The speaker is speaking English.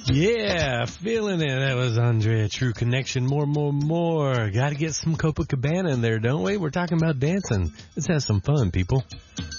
Yeah, feeling it. That was Andrea True Connection. More. Got to get some Copacabana in there, don't we? We're talking about dancing. Let's have some fun, people.